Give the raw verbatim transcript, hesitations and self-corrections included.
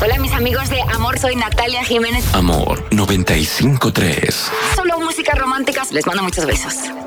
Hola, mis amigos de Amor, soy Natalia Jiménez. Amor noventa y cinco tres. Solo música romántica. Les mando muchos besos.